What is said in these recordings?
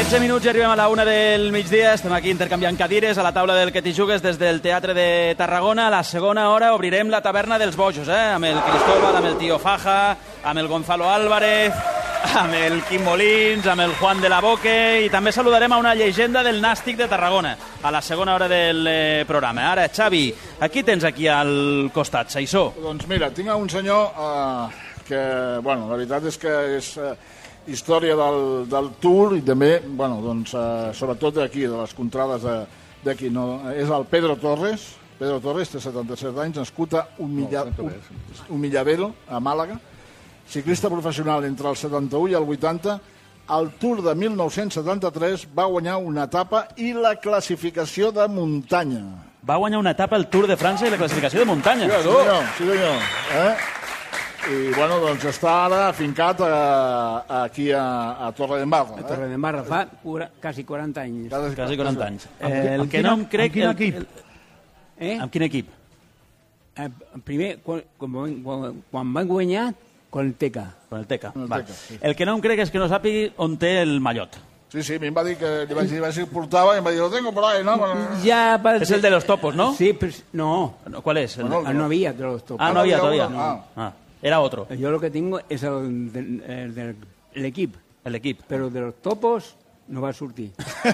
15 minuts i arribem a la 1 del migdia. Estem aquí intercanviant cadires a la taula del Que t'hi jugues des del Teatre de Tarragona. A la segona hora obrirem la taverna dels bojos, amb el Cristóbal, amb el Tío Faja, amb el Gonzalo Álvarez, amb el Quim Molins, amb el Juan de la Boque, i també saludarem a una llegenda del Nàstic de Tarragona a la segona hora del programa. Ara, Xavi, aquí tens aquí al costat, Saissó. Doncs mira, tinc un senyor que, bueno, la veritat és que és història del Tour i també, bueno, doncs, sobretot d'aquí, de les contrades d'aquí, no? És el Pedro Torres. Pedro Torres té 77 anys, nascut a Humillavero, a Màlaga, ciclista professional entre el 71 i el 80. Al Tour de 1973 va guanyar una etapa i la classificació de muntanya. Va guanyar una etapa al Tour de França i la classificació de muntanya. Sí, senyor. I, bueno, doncs està ara afincat aquí a Torredembarra. A Torredembarra, fa quasi 40 anys. Quasi 40 anys. El que no em crec... Amb quin equip? Amb quin equip? Primer, quan van guanyar, con el Teca. Con el Teca. El que no em crec és que no sàpigui on té el mallot. Sí, a mi em va dir que li vaig dir si portava i em va dir, lo tengo por ahí, ¿no? Es el de los topos, ¿no? Sí, pero no. ¿Cuál es? No había de los topos. No había todavía. Era otro. Yo lo que tengo es el del equipo. El equip. Pero de los topos no va a sortir.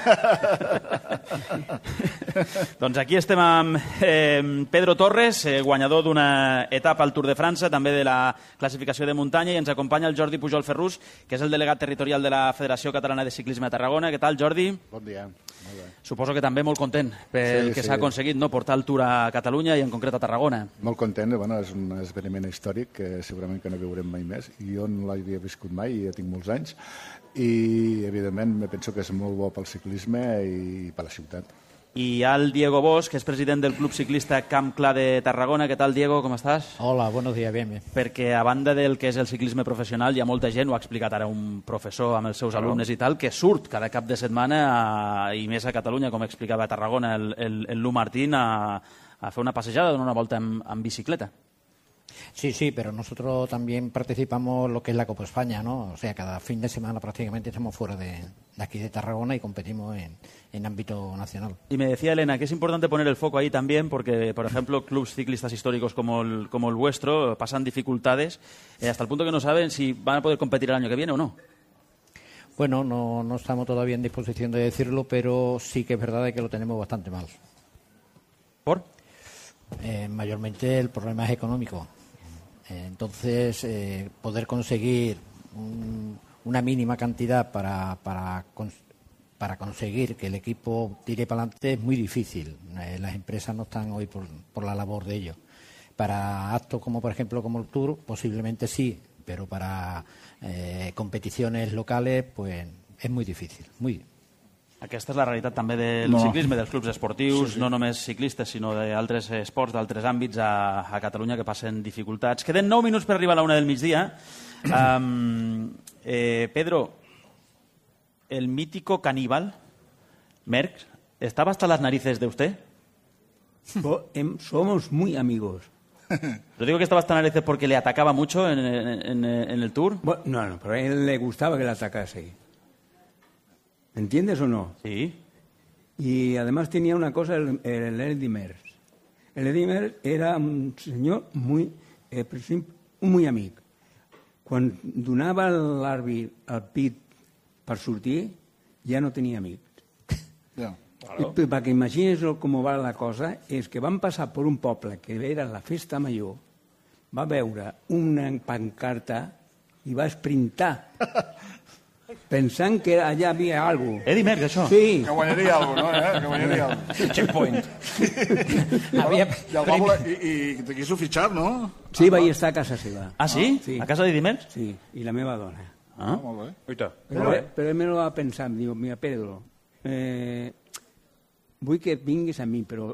Doncs aquí estem amb Pedro Torres, guanyador d'una etapa al Tour de França, també de la classificació de muntanya, i ens acompanya el Jordi Pujol Ferrús, que és el delegat territorial de la Federació Catalana de Ciclisme a Tarragona. Què tal, Jordi? Bon dia. Molt bé. Suposo que també molt content pel que s'ha aconseguit, no? Portar el Tour a Catalunya i en concret a Tarragona. Molt content, bueno, és un esdeveniment històric que segurament que no veurem mai més. Jo no l'havia viscut mai, ja tinc molts anys, i evidentment me penso que és molt bo pel ciclisme i per la ciutat. I hi ha el Diego Bosch, que és president del Club Ciclista Camp Clar de Tarragona. Què tal, Diego? Com estàs? Hola, buenos días, bien. Perquè a banda del que és el ciclisme professional, hi ha molta gent, ho ha explicat ara un professor amb els seus alumnes i tal, que surt cada cap de setmana, i més a Catalunya, com explicava a Tarragona el Lu Martín, a fer una passejada, donar una volta en bicicleta. Sí, pero nosotros también participamos en lo que es la Copa España, ¿no? O sea, cada fin de semana prácticamente estamos fuera de aquí de Tarragona y competimos en ámbito nacional. Y me decía Elena que es importante poner el foco ahí también porque, por ejemplo, clubes ciclistas históricos como el vuestro pasan dificultades hasta el punto que no saben si van a poder competir el año que viene o no. Bueno, no estamos todavía en disposición de decirlo, pero sí que es verdad que lo tenemos bastante mal. ¿Por? Mayormente el problema es económico. Entonces, poder conseguir una mínima cantidad para conseguir que el equipo tire para adelante es muy difícil. Las empresas no están hoy por la labor de ello. Para actos como, por ejemplo, como el Tour, posiblemente sí, pero para competiciones locales, pues es muy difícil, muy. Aquesta és la realitat també del ciclisme, dels clubs esportius, no només ciclistes, sinó d'altres esports, d'altres àmbits a Catalunya que passen dificultats. Queden 9 minuts per arribar a la 1 del migdia. Pedro, el mítico caníbal, Merckx, ¿estaba hasta las narices de usted? Somos muy amigos. Lo digo que estaba hasta las narices porque le atacaba mucho en el Tour. Bueno, no, pero a él le gustaba que le atacase. ¿Entiendes o no? Sí. Y además tenía una cosa, el Eddy Merckx. El Eddy Merckx era un senyor muy amic. Quan donava l'àrbit al pit per sortir, ja no tenia amics. Ja. I perquè imagines com va la cosa, és que van passar per un poble que era la festa major, va veure una pancarta i va esprintar pensant que allà havia alguna cosa. Eddy Merckx, això? Sí. Que guanyaria alguna cosa, no? Que guanyaria alguna cosa. Checkpoint. I te quiso fichar, no? Sí, vaig estar a casa seva. Ah, sí? Sí. A casa d'Eddy Merckx? Sí, i la meva dona. Molt bé. Però ell me lo va pensar, em diu, mira, Pedro, vull que vinguis a mi, però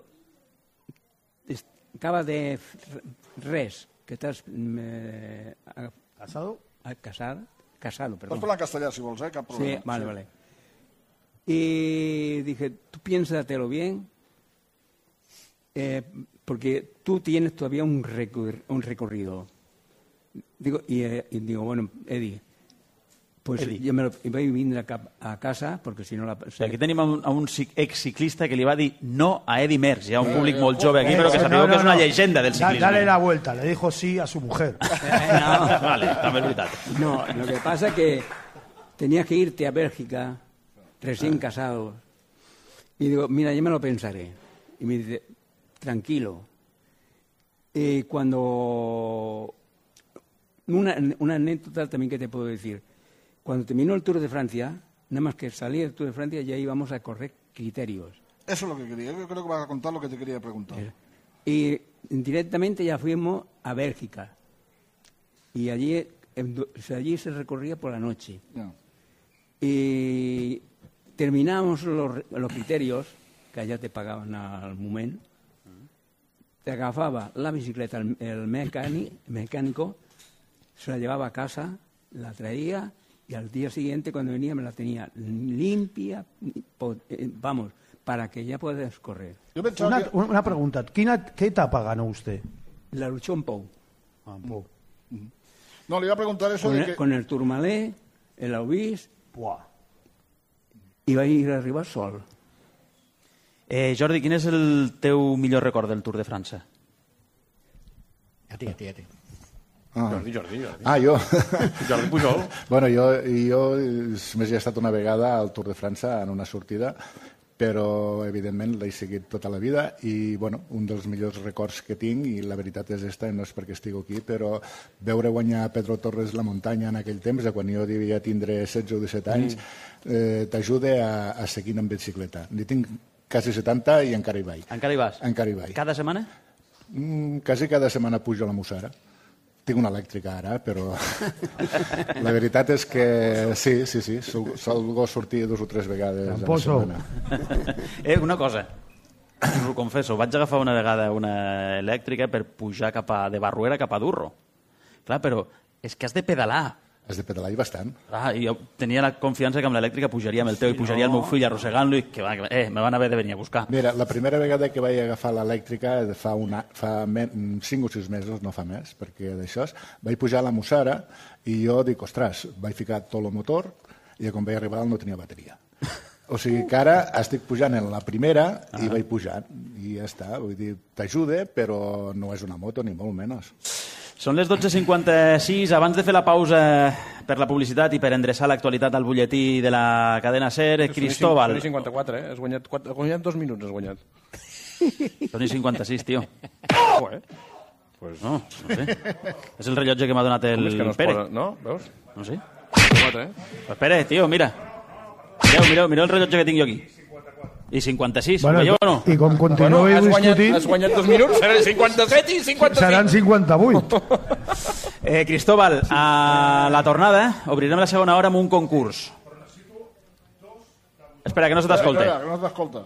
acaba de res, que estàs casado, perdón. Pots parlar en castellà, si vols, cap problema. Sí, vale. Y dije, tú piénsatelo bien, porque tú tienes todavía un recorrido. Digo, bueno, Eddie, Pues jo vaig vindre a casa, perquè si no... Aquí tenim un exciclista que li va dir no a Eddy Merckx. Hi ha un públic molt jove aquí, però que sabeu que és una llegenda del ciclisme. Dale la vuelta, le dijo sí a su mujer. Vale, també és veritat. No, lo que pasa es que tenías que irte a Bélgica, recién casado. Y digo, mira, yo me lo pensaré. Y me dice, tranquilo. Cuando... Una anécdota también que te puedo decir. Cuando terminó el Tour de Francia, nada más que salí del Tour de Francia, ya íbamos a correr criterios. Eso es lo que quería. Yo creo que vas a contar lo que te quería preguntar. Y directamente ya fuimos a Bélgica. Y allí se recorría por la noche. Yeah. Y terminamos los criterios, que allá te pagaban al momento. Te agafaba la bicicleta el mecánico, se la llevaba a casa, la traía y al día siguiente cuando venía me la tenía limpia, vamos, para que ya puedas correr. Una pregunta, ¿qué etapa ganó usted? La luchó en Pou. Pou. No, le iba a preguntar eso con el Tourmalet, el Aubis, i va ir a arribar sol. Jordi, quin és el teu millor record del Tour de França? A ti. Jordi. Jo. Jordi Pujol. Bueno, jo només he estat una vegada al Tour de França en una sortida, però evidentment l'he seguit tota la vida i bueno, un dels millors records que tinc, i la veritat és esta, no és perquè estic aquí, però veure guanyar Pedro Torres la muntanya en aquell temps, quan jo devia tindre 16 o 17 anys, t'ajuda a seguir en bicicleta. N'hi tinc quasi 70 i encara hi vaig. Encara hi vas? Encara hi vaig. Cada setmana? Quasi cada setmana pujo a la Mussara. Tinc una elèctrica ara, però la veritat és que sí, salgo a sortir 2 o 3 vegades a la setmana. Una cosa, us ho confesso, vaig agafar una vegada una elèctrica per pujar de Barruera cap a Durro. Clar, però és que has de pedalar. Has de pedalar i bastant. I jo tenia la confiança que amb l'elèctrica pujaria amb el teu i pujaria el meu fill arrossegant-lo i que me van haver de venir a buscar. Mira, la primera vegada que vaig agafar l'elèctrica fa 5 o 6 mesos, no fa més, perquè d'això vaig pujar a la Mussara i jo dic, ostres, vaig ficar tot el motor i quan vaig arribar no tenia bateria. O sigui que ara estic pujant en la primera i vaig pujant i ja està. Vull dir, t'ajuda, però no és una moto ni molt menys. Són les 12:56. Abans de fer la pausa per la publicitat i per endreçar l'actualitat al butlletí de la cadena SER, Cristóbal... Toni 54, Has guanyat 2 minuts, has guanyat. Toni 56, tio. Pues no sé. És el rellotge que m'ha donat el Pere. No? Veus? No sé. 54, Espera, tio, mira. Mireu el rellotge que tinc jo aquí. I 56, bueno, veieu o no? I com continuï discutint... Has guanyat 2 minuts, seran 57 i 55. Seran 58. Cristóbal, a la tornada obrirem la segona hora amb un concurs. Espera, que no se t'escolta. Espera, que no se t'escolta.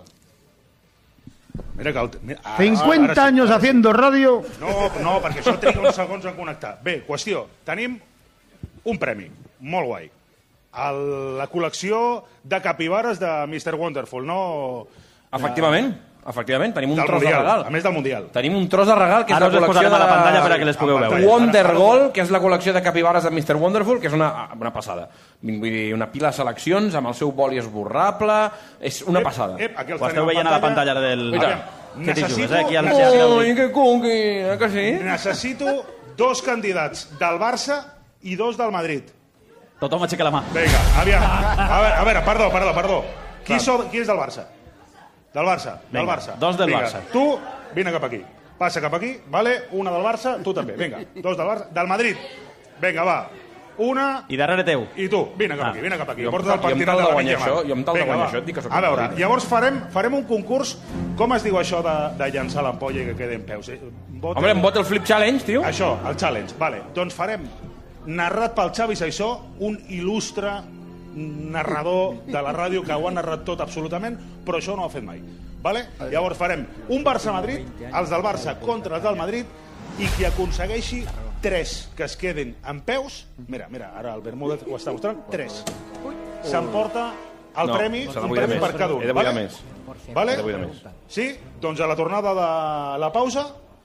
Mira, 50 años haciendo radio... No, perquè això triga uns segons en connectar. Bé, qüestió, tenim un premi, molt guai. La col·lecció de capibares de Mr. Wonderful, no? Efectivament, tenim un tros de regal. A més del Mundial. Tenim un tros de regal, que és la col·lecció de la pantalla per a que les pugueu veure. Wondergold, que és la col·lecció de capibares de Mr. Wonderful, que és una passada. Vull dir, una pila de seleccions amb el seu boli esborrable, és una passada. Ho esteu veient a la pantalla del... Necessito... Que conqui, que sí? Necessito 2 candidats del Barça i 2 del Madrid. Tothom aixeca la mà. Vinga, aviam. A veure, perdó. Qui és del Barça? Del Barça. Del Barça. 2 del Barça. Tu, vine cap aquí. Passa cap aquí, vale? Una del Barça, tu també. Vinga, 2 del Barça. Del Madrid. Vinga, va. Una... I darrere teu. I tu, vine cap aquí. Jo em tal de guanyar això, et dic que sóc... A veure, llavors farem un concurs. Com es diu això de llançar l'ampolla i que quedi en peus? Home, em vota el Flip Challenge, tio. Això, el challenge. Vale, doncs farem, narrat pel Xavi Saissó, un il·lustre narrador de la ràdio que ho ha narrat tot absolutament, però això no ho ha fet mai. Vale? Llavors farem un Barça-Madrid, els del Barça contra els del Madrid, i qui aconsegueixi 3 que es queden en peus, mira, ara el Bermúdez ho està mostrant, 3, s'emporta el premi, un premi per cada un. He de buidar més. Vale? Sí? Doncs a la tornada de la pausa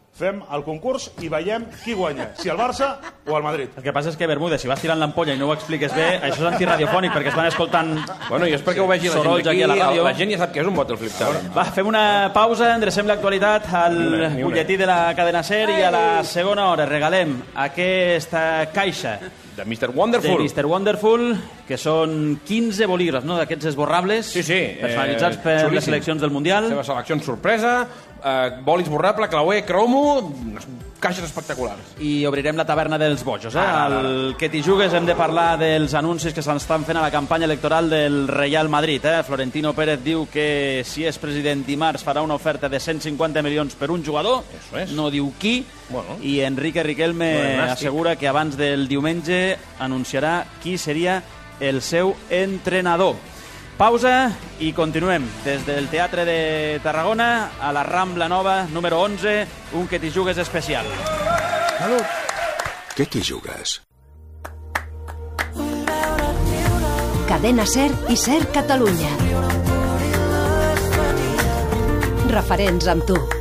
fem el concurs i veiem qui guanya, si el Barça o el Madrid. El que passa és que, Bermúdez, si vas tirant l'ampolla i no ho expliques bé, això és antiradiofònic, perquè es van escoltant Bueno, i és perquè ho vegi la gent sorolls d'aquí, aquí a la ràdio. la gent ja sap que és un bottle flip challenge. Va, fem una pausa, endrecem l'actualitat al Ni una. butlletí de la cadena SER i a la segona hora regalem aquesta caixa De Mr. de Wonderful. Mr. Wonderful, que són 15 bolígrafs, no?, d'aquests esborrables, Sí, sí. personalitzats per les xulíssim. seleccions del Mundial. Seva selecció sorpresa, boli esborrable, clauer, cromo, caixes espectaculars. I obrirem la taverna dels bojos. Al que t'hi jugues hem de parlar dels anuncis que s'estan fent a la campanya electoral del Real Madrid. Florentino Pérez diu que si és president dimarts farà una oferta de 150 milions per un jugador, Eso es. no diu qui, Bueno. i Enrique Riquelme Pronòstic. assegura que abans del diumenge anunciarà qui seria el seu entrenador. Pausa i continuem des del Teatre de Tarragona a la Rambla Nova, número 11, un que t'hi jugues especial. Salut. Què t'hi jugues? Cadena SER i SER Catalunya. Referents amb tu.